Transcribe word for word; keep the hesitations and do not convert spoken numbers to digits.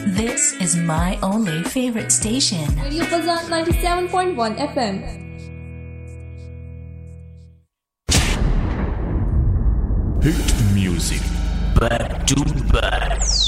This is my only favorite station. Radio Fazan ninety-seven point one F M. Hit music back to back.